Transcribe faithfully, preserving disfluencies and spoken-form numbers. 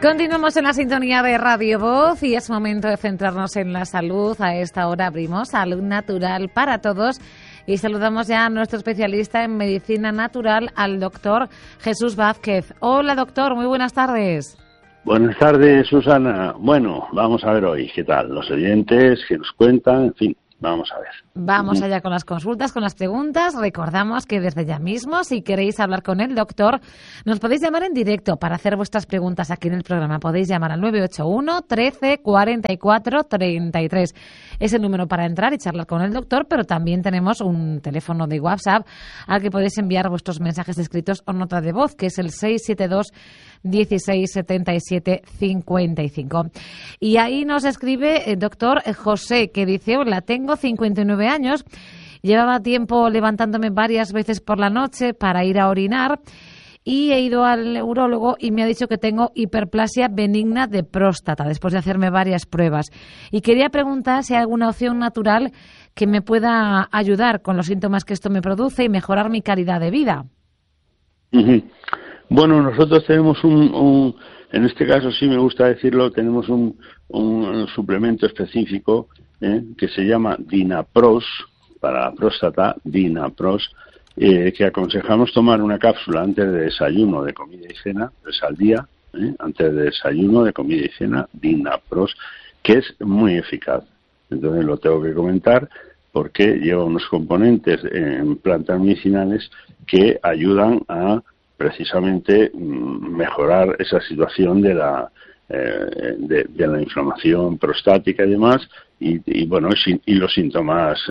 Continuamos en la sintonía de Radio Voz y es momento de centrarnos en la salud. A esta hora abrimos Salud Natural para Todos y saludamos ya a nuestro especialista en medicina natural, al doctor Jesús Vázquez. Hola doctor, muy buenas tardes. Buenas tardes, Susana. Bueno, vamos a ver hoy qué tal, los oyentes, qué nos cuentan, en fin. Vamos a ver. Vamos allá con las consultas, con las preguntas. Recordamos que desde ya mismo, si queréis hablar con el doctor, nos podéis llamar en directo para hacer vuestras preguntas aquí en el programa. Podéis llamar al nueve ocho uno, trece, cuarenta y cuatro, treinta y tres. Es el número para entrar y charlar con el doctor, pero también tenemos un teléfono de WhatsApp al que podéis enviar vuestros mensajes escritos o nota de voz, que es el seis siete dos, dieciséis, setenta y siete, cincuenta y cinco. Y ahí nos escribe el doctor José, que dice: hola, tengo cincuenta y nueve años, llevaba tiempo levantándome varias veces por la noche para ir a orinar y he ido al neurólogo y me ha dicho que tengo hiperplasia benigna de próstata después de hacerme varias pruebas. Y quería preguntar si hay alguna opción natural que me pueda ayudar con los síntomas que esto me produce y mejorar mi calidad de vida. Uh-huh. Bueno, nosotros tenemos un, un, en este caso sí me gusta decirlo, tenemos un, un suplemento específico ¿eh? que se llama Dinapros, para la próstata, Dinapros, eh, que aconsejamos tomar una cápsula antes de desayuno, de comida y cena, tres al día, ¿eh? antes de desayuno, de comida y cena, Dinapros, que es muy eficaz. Entonces lo tengo que comentar porque lleva unos componentes en plantas medicinales que ayudan a precisamente mejorar esa situación de la eh, de, de la inflamación prostática y demás y, y bueno y los síntomas